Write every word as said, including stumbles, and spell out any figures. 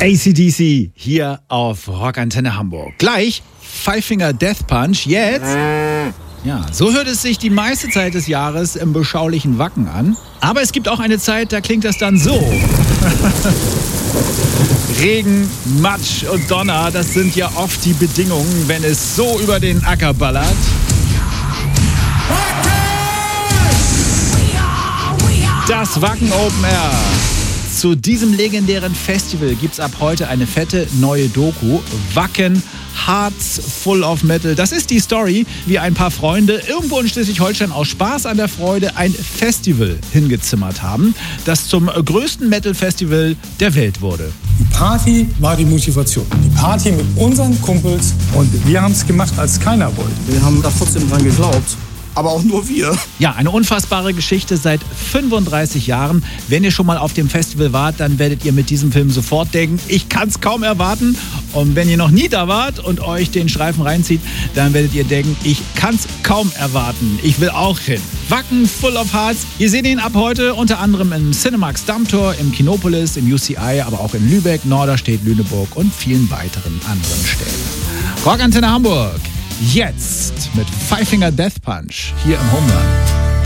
A C D C hier auf Rockantenne Hamburg. Gleich Five Finger Death Punch. Jetzt, ja, so hört es sich die meiste Zeit des Jahres im beschaulichen Wacken an. Aber es gibt auch eine Zeit, da klingt das dann so. Regen, Matsch und Donner, das sind ja oft die Bedingungen, wenn es so über den Acker ballert. Das Wacken Open Air. Zu diesem legendären Festival gibt's ab heute eine fette neue Doku. Wacken, Hearts Full of Metal. Das ist die Story, wie ein paar Freunde irgendwo in Schleswig-Holstein aus Spaß an der Freude ein Festival hingezimmert haben, das zum größten Metal-Festival der Welt wurde. Die Party war die Motivation. Die Party mit unseren Kumpels. Und wir haben es gemacht, als keiner wollte. Wir haben da trotzdem dran geglaubt. Aber auch nur wir. Ja, eine unfassbare Geschichte seit fünfunddreißig Jahren. Wenn ihr schon mal auf dem Festival wart, dann werdet ihr mit diesem Film sofort denken, ich kann es kaum erwarten. Und wenn ihr noch nie da wart und euch den Streifen reinzieht, dann werdet ihr denken, ich kann es kaum erwarten. Ich will auch hin. Wacken Full of Hearts. Ihr seht ihn ab heute unter anderem im Cinemax Dammtor, im Kinopolis, im U C I, aber auch in Lübeck, Norderstedt, Lüneburg und vielen weiteren anderen Städten. Rockantenne Hamburg. Jetzt mit Five Finger Death Punch hier im Homeland.